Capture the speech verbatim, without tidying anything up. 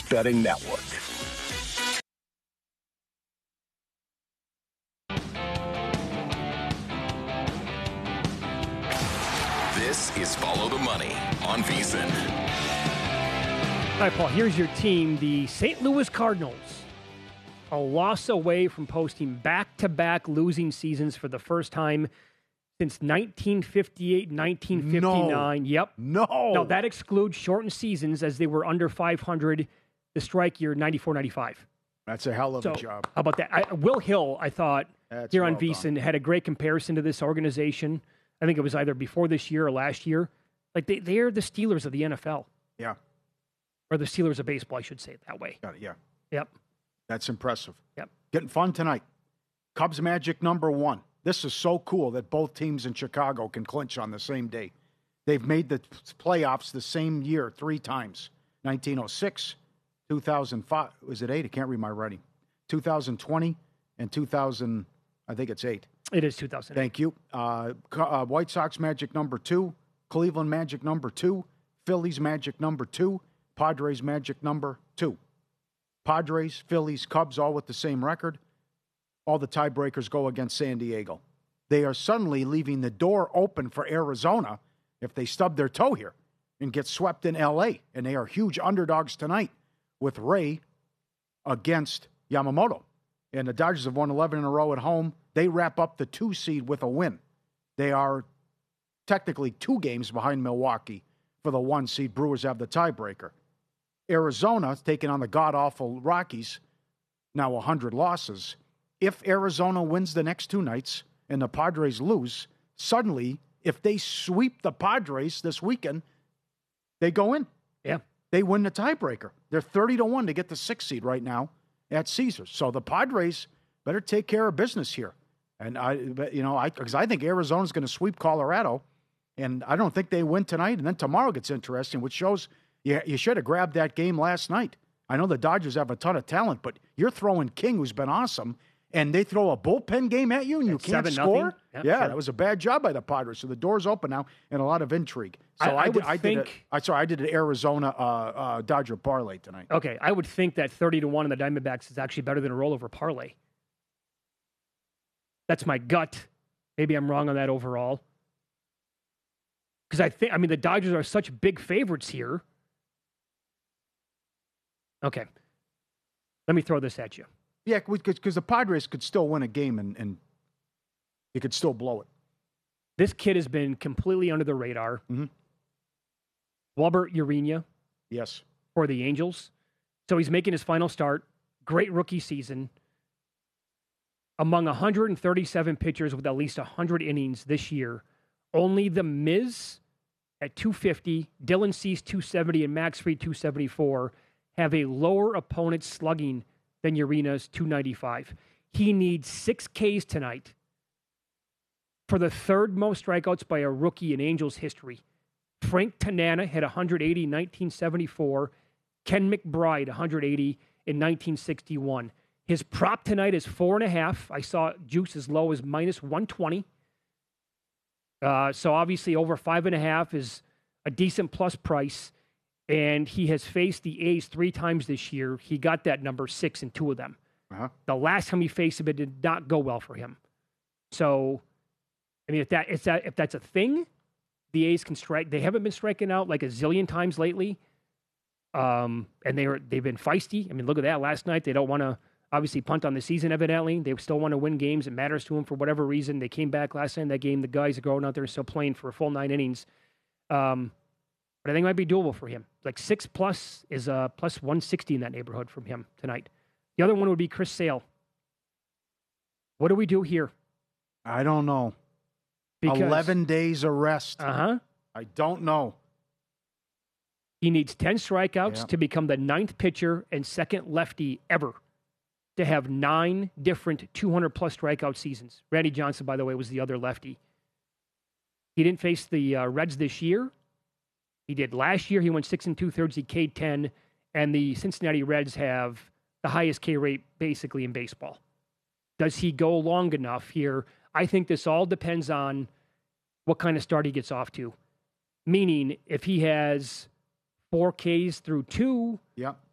Betting Network. This is Follow the Money on VSiN. All right, Paul, here's your team, the Saint Louis Cardinals. A loss away from posting back-to-back losing seasons for the first time since nineteen fifty-eight, nineteen fifty-nine. No. Yep. No. No, that excludes shortened seasons as they were under five hundred the strike year ninety-four ninety-five. That's a hell of So, a job. how about that? I, Will Hill, I thought, That's here on well VSiN, done. had a great comparison to this organization. I think it was either before this year or last year. Like, they, they're the Steelers of the N F L. Yeah. Or the Steelers of baseball, I should say it that way. Got it, yeah. Yep. That's impressive. Yep. Getting fun tonight. Cubs Magic number one. This is so cool that both teams in Chicago can clinch on the same day. They've made the playoffs the same year three times. nineteen oh six, two thousand five. Was it eight? I can't read my writing. two thousand twenty and two thousand, I think it's eight. It is two thousand eight. Thank you. Uh, uh, White Sox Magic number two. Cleveland Magic number two. Phillies Magic number two. Padres Magic number two. Padres, Phillies, Cubs, all with the same record. All the tiebreakers go against San Diego. They are suddenly leaving the door open for Arizona if they stub their toe here and get swept in L A. And they are huge underdogs tonight with Ray against Yamamoto. And the Dodgers have won eleven in a row at home. They wrap up the two seed with a win. They are technically two games behind Milwaukee for the one seed. Brewers have the tiebreaker. Arizona is taking on the god-awful Rockies, now one hundred losses. If Arizona wins the next two nights and the Padres lose, suddenly, if they sweep the Padres this weekend, they go in. Yeah. They win the tiebreaker. They're thirty to one to get the sixth seed right now at Caesars. So the Padres better take care of business here. And I, you know, I because I think Arizona's going to sweep Colorado, and I don't think they win tonight. And then tomorrow gets interesting, which shows you you should have grabbed that game last night. I know the Dodgers have a ton of talent, but you're throwing King, who's been awesome, and they throw a bullpen game at you, and you At can't seven score. nothing? Yep, yeah, seven. that was a bad job by the Padres. So the door's open now, and a lot of intrigue. So I- I did, would I did a, think- I sorry, I did an Arizona uh, uh, Dodger parlay tonight. Okay, I would think that thirty to one on the Diamondbacks is actually better than a rollover parlay. That's my gut. Maybe I'm wrong on that overall. Because I think, I mean, the Dodgers are such big favorites here. Okay. Let me throw this at you. Yeah, because the Padres could still win a game, and, and you could still blow it. This kid has been completely under the radar. Mm-hmm. Wilbert Urena Yes. for the Angels. So he's making his final start. Great rookie season. Among one hundred thirty-seven pitchers with at least one hundred innings this year, only the Miz at two fifty, Dylan Cease two seventy, and Max Fried two seventy-four have a lower opponent slugging than Urena's two ninety-five. He needs six Ks tonight for the third most strikeouts by a rookie in Angels history. Frank Tanana had one hundred eighty in nineteen seventy-four. Ken McBride, one hundred eighty in nineteen sixty-one. His prop tonight is four and a half. I saw juice as low as minus one twenty. Uh, so obviously over five and a half is a decent plus price. And he has faced the A's three times this year. He got that number six in two of them. Uh-huh. The last time he faced him, it did not go well for him. So, I mean, if that if that if that's a thing, the A's can strike. They haven't been striking out like a zillion times lately. Um, and they were they've been feisty. I mean, look at that last night. They don't want to obviously punt on the season, evidently. They still want to win games. It matters to them for whatever reason. They came back last night in that game. The guys are going out there and still playing for a full nine innings. Um, but I think it might be doable for him. Like six plus is uh, plus one sixty in that neighborhood from him tonight. The other one would be Chris Sale. What do we do here? I don't know. Because, eleven days of rest. Uh-huh. I don't know. He needs ten strikeouts Yeah. to become the ninth pitcher and second lefty ever to have nine different two hundred plus strikeout seasons. Randy Johnson, by the way, was the other lefty. He didn't face the uh, Reds this year. He did last year. He went six and two thirds. He K'd ten, and the Cincinnati Reds have the highest K rate basically in baseball. Does he go long enough here? I think this all depends on what kind of start he gets off to. Meaning, if he has four Ks through two, Yeah.